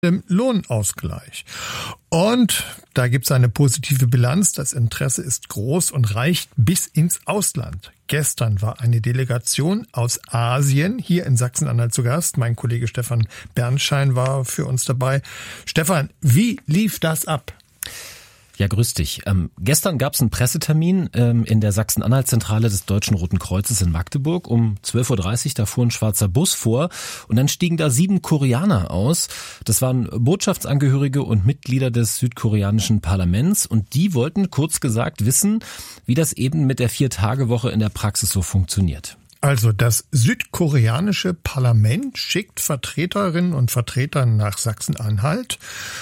dem Lohnausgleich. Und da gibt es eine positive Bilanz. Das Interesse ist groß und reicht bis ins Ausland. Gestern war eine Delegation aus Asien hier in Sachsen-Anhalt zu Gast. Mein Kollege Stefan Bernschein war für uns dabei. Stefan, wie lief das ab? Ja, grüß dich. Gestern gab es einen Pressetermin in der Sachsen-Anhalt-Zentrale des Deutschen Roten Kreuzes in Magdeburg. Um 12.30 Uhr, da fuhr ein schwarzer Bus vor und dann stiegen da 7 Koreaner aus. Das waren Botschaftsangehörige und Mitglieder des südkoreanischen Parlaments und die wollten kurz gesagt wissen, wie das eben mit der 4-Tage-Woche in der Praxis so funktioniert. Also das südkoreanische Parlament schickt Vertreterinnen und Vertreter nach Sachsen-Anhalt,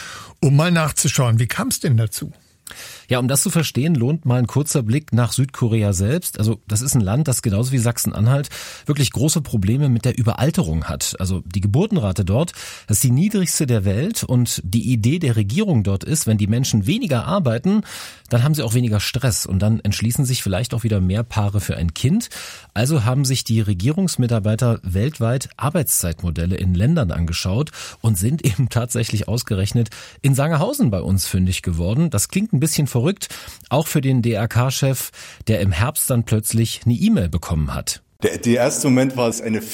um mal nachzuschauen. Wie kam es denn dazu? Ja, um das zu verstehen, lohnt mal ein kurzer Blick nach Südkorea selbst. Also das ist ein Land, das genauso wie Sachsen-Anhalt wirklich große Probleme mit der Überalterung hat. Also die Geburtenrate dort, das ist die niedrigste der Welt und die Idee der Regierung dort ist, wenn die Menschen weniger arbeiten, dann haben sie auch weniger Stress und dann entschließen sich vielleicht auch wieder mehr Paare für ein Kind. Also haben sich die Regierungsmitarbeiter weltweit Arbeitszeitmodelle in Ländern angeschaut und sind eben tatsächlich ausgerechnet in Sangerhausen bei uns fündig geworden. Das klingt ein bisschen verrückt, auch für den DRK-Chef, der im Herbst dann plötzlich eine E-Mail bekommen hat. Der erste Moment war es eine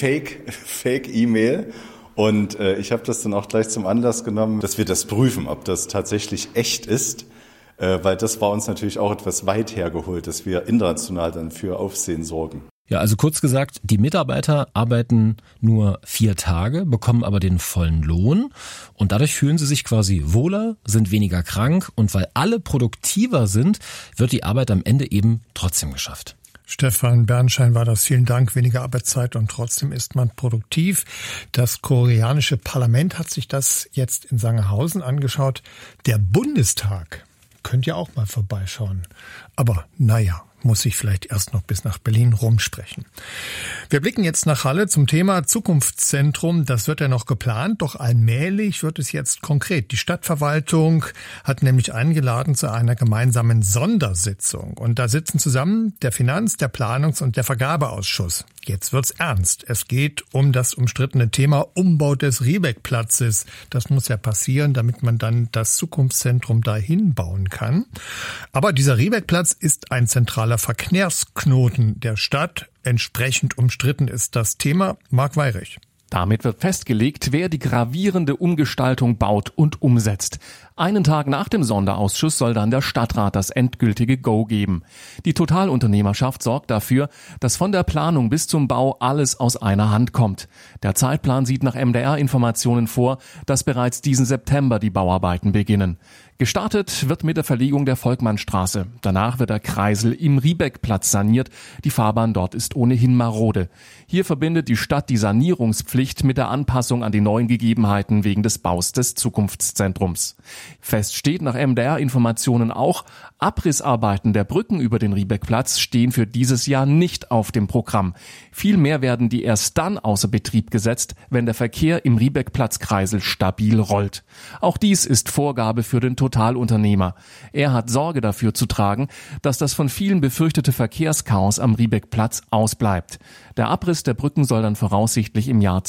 Fake-E-Mail und ich habe das dann auch gleich zum Anlass genommen, dass wir das prüfen, ob das tatsächlich echt ist, weil das war uns natürlich auch etwas weit hergeholt, dass wir international dann für Aufsehen sorgen. Ja, also kurz gesagt, die Mitarbeiter arbeiten nur 4 Tage, bekommen aber den vollen Lohn und dadurch fühlen sie sich quasi wohler, sind weniger krank und weil alle produktiver sind, wird die Arbeit am Ende eben trotzdem geschafft. Stefan Bernschein war das. Vielen Dank. Weniger Arbeitszeit und trotzdem ist man produktiv. Das koreanische Parlament hat sich das jetzt in Sangerhausen angeschaut. Der Bundestag könnte ja auch mal vorbeischauen. Aber naja, muss ich vielleicht erst noch bis nach Berlin rumsprechen. Wir blicken jetzt nach Halle zum Thema Zukunftszentrum. Das wird ja noch geplant, doch allmählich wird es jetzt konkret. Die Stadtverwaltung hat nämlich eingeladen zu einer gemeinsamen Sondersitzung. Und da sitzen zusammen der Finanz-, der Planungs- und der Vergabeausschuss. Jetzt wird's ernst. Es geht um das umstrittene Thema Umbau des Riebeck-Platzes. Das muss ja passieren, damit man dann das Zukunftszentrum dahin bauen kann. Aber dieser Riebeck-Platz ist ein zentraler Verkehrsknoten der Stadt. Entsprechend umstritten ist das Thema. Marc Weyrich. Damit wird festgelegt, wer die gravierende Umgestaltung baut und umsetzt. Einen Tag nach dem Sonderausschuss soll dann der Stadtrat das endgültige Go geben. Die Totalunternehmerschaft sorgt dafür, dass von der Planung bis zum Bau alles aus einer Hand kommt. Der Zeitplan sieht nach MDR-Informationen vor, dass bereits diesen September die Bauarbeiten beginnen. Gestartet wird mit der Verlegung der Volkmannstraße. Danach wird der Kreisel im Riebeck-Platz saniert. Die Fahrbahn dort ist ohnehin marode. Hier verbindet die Stadt die Sanierungspflicht mit der Anpassung an die neuen Gegebenheiten wegen des Baus des Zukunftszentrums. Fest steht nach MDR-Informationen auch, Abrissarbeiten der Brücken über den Riebeck-Platz stehen für dieses Jahr nicht auf dem Programm. Vielmehr werden die erst dann außer Betrieb gesetzt, wenn der Verkehr im Riebeck-Platz-Kreisel stabil rollt. Auch dies ist Vorgabe für den Totalunternehmer. Er hat Sorge dafür zu tragen, dass das von vielen befürchtete Verkehrschaos am Riebeck-Platz ausbleibt. Der Abriss der Brücken soll dann voraussichtlich im Jahr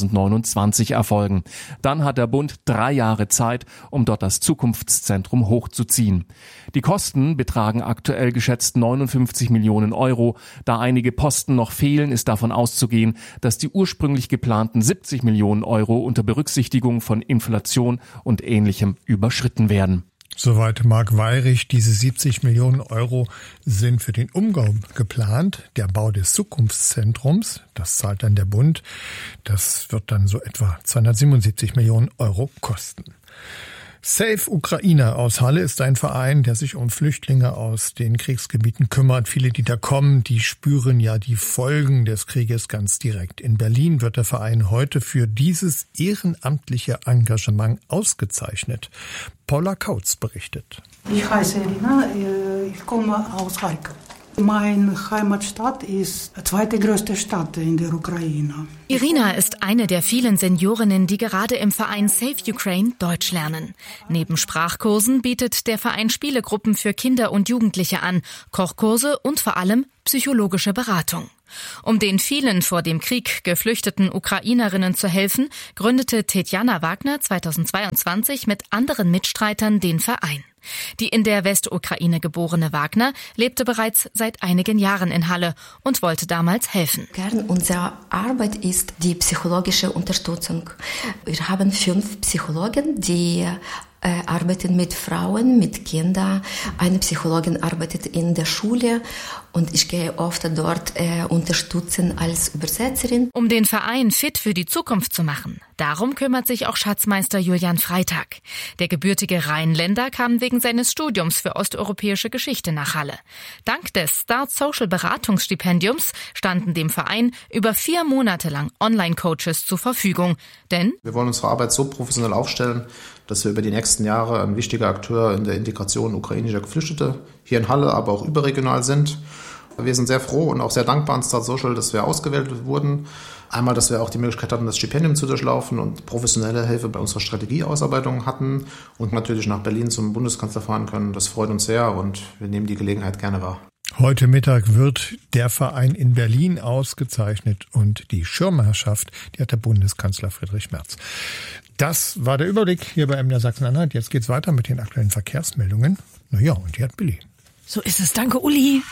2029 erfolgen. Dann hat der Bund 3 Jahre Zeit, um dort das Zukunftszentrum hochzuziehen. Die Kosten betragen aktuell geschätzt 59 Millionen Euro. Da einige Posten noch fehlen, ist davon auszugehen, dass die ursprünglich geplanten 70 Millionen Euro unter Berücksichtigung von Inflation und Ähnlichem überschritten werden. Soweit Marc Weyrich. Diese 70 Millionen Euro sind für den Umbau geplant. Der Bau des Zukunftszentrums, das zahlt dann der Bund. Das wird dann so etwa 277 Millionen Euro kosten. Save Ukraine aus Halle ist ein Verein, der sich um Flüchtlinge aus den Kriegsgebieten kümmert. Viele, die da kommen, die spüren ja die Folgen des Krieges ganz direkt. In Berlin wird der Verein heute für dieses ehrenamtliche Engagement ausgezeichnet. Paula Kautz berichtet. Ich heiße Irina, ich komme aus Charkiw. Meine Heimatstadt ist die zweitgrößte Stadt in der Ukraine. Irina ist eine der vielen Seniorinnen, die gerade im Verein Save Ukraine Deutsch lernen. Neben Sprachkursen bietet der Verein Spielegruppen für Kinder und Jugendliche an, Kochkurse und vor allem psychologische Beratung. Um den vielen vor dem Krieg geflüchteten Ukrainerinnen zu helfen, gründete Tetjana Wagner 2022 mit anderen Mitstreitern den Verein. Die in der Westukraine geborene Wagner lebte bereits seit einigen Jahren in Halle und wollte damals helfen. Kern unserer Arbeit ist die psychologische Unterstützung. Wir haben 5 Psychologen, die arbeiten mit Frauen, mit Kindern. Eine Psychologin arbeitet in der Schule und ich gehe oft dort unterstützen als Übersetzerin. Um den Verein fit für die Zukunft zu machen, darum kümmert sich auch Schatzmeister Julian Freitag. Der gebürtige Rheinländer kam wegen seines Studiums für osteuropäische Geschichte nach Halle. Dank des Start Social Beratungsstipendiums standen dem Verein über 4 Monate lang Online-Coaches zur Verfügung. Denn wir wollen unsere Arbeit so professionell aufstellen, dass wir über die nächsten Jahre ein wichtiger Akteur in der Integration ukrainischer Geflüchtete hier in Halle, aber auch überregional sind. Wir sind sehr froh und auch sehr dankbar an Start Social, dass wir ausgewählt wurden. Einmal, dass wir auch die Möglichkeit hatten, das Stipendium zu durchlaufen und professionelle Hilfe bei unserer Strategieausarbeitung hatten und natürlich nach Berlin zum Bundeskanzler fahren können. Das freut uns sehr und wir nehmen die Gelegenheit gerne wahr. Heute Mittag wird der Verein in Berlin ausgezeichnet und die Schirmherrschaft, die hat der Bundeskanzler Friedrich Merz. Das war der Überblick hier bei MDR Sachsen-Anhalt. Jetzt geht's weiter mit den aktuellen Verkehrsmeldungen. Naja, und die hat Billy. So ist es. Danke, Uli.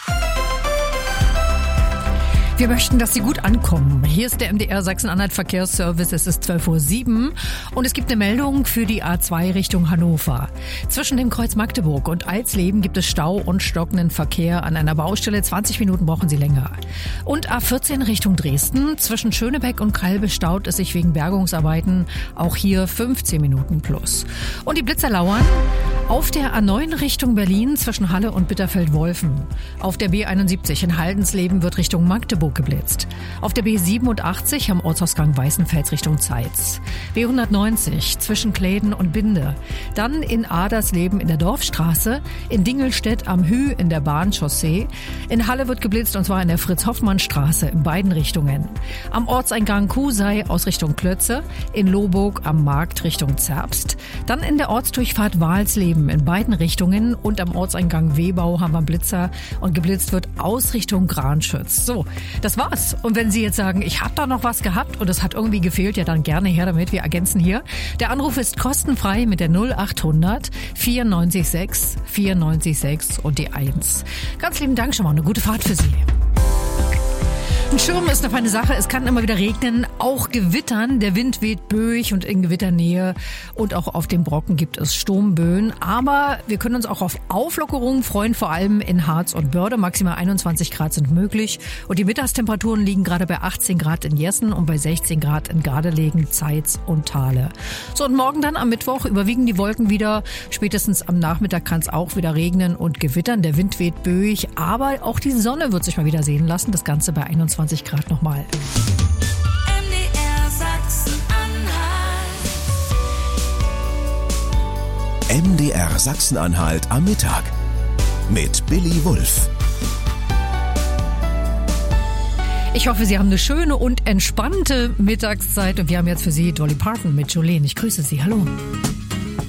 Wir möchten, dass Sie gut ankommen. Hier ist der MDR Sachsen-Anhalt Verkehrsservice. Es ist 12:07 Uhr und es gibt eine Meldung für die A2 Richtung Hannover. Zwischen dem Kreuz Magdeburg und Alsleben gibt es Stau und stockenden Verkehr an einer Baustelle. 20 Minuten brauchen Sie länger. Und A14 Richtung Dresden. Zwischen Schönebeck und Kalbe staut es sich wegen Bergungsarbeiten. Auch hier 15 Minuten plus. Und die Blitzer lauern auf der A9 Richtung Berlin zwischen Halle und Bitterfeld-Wolfen. Auf der B71 in Haldensleben wird Richtung Magdeburg geblitzt. Auf der B87 am Ortsausgang Weißenfels Richtung Zeitz. B190 zwischen Kläden und Binde. Dann in Adersleben in der Dorfstraße. In Dingelstedt am Hü in der Bahnchaussee. In Halle wird geblitzt und zwar in der Fritz-Hoffmann-Straße in beiden Richtungen. Am Ortseingang Kusei aus Richtung Klötze. In Lohburg am Markt Richtung Zerbst. Dann in der Ortsdurchfahrt Walsleben in beiden Richtungen. Und am Ortseingang Wehbau haben wir Blitzer und geblitzt wird aus Richtung Granschütz. So, das war's. Und wenn Sie jetzt sagen, ich habe da noch was gehabt und es hat irgendwie gefehlt, ja dann gerne her damit. Wir ergänzen hier. Der Anruf ist kostenfrei mit der 0800 94 6 und die 1. Ganz lieben Dank schon mal. Eine gute Fahrt für Sie. Ein Schirm ist eine feine Sache. Es kann immer wieder regnen, auch gewittern. Der Wind weht böig und in Gewitternähe. Und auch auf dem Brocken gibt es Sturmböen. Aber wir können uns auch auf Auflockerungen freuen, vor allem in Harz und Börde. Maximal 21 Grad sind möglich. Und die Mittagstemperaturen liegen gerade bei 18 Grad in Jessen und bei 16 Grad in Gardelegen, Zeitz und Thale. So, und morgen dann am Mittwoch überwiegen die Wolken wieder. Spätestens am Nachmittag kann es auch wieder regnen und gewittern. Der Wind weht böig. Aber auch die Sonne wird sich mal wieder sehen lassen. Das Ganze bei 21 Grad nochmal. MDR Sachsen-Anhalt. MDR Sachsen-Anhalt am Mittag mit Billy Wulff. Ich hoffe, Sie haben eine schöne und entspannte Mittagszeit und wir haben jetzt für Sie Dolly Parton mit Jolene. Ich grüße Sie. Hallo.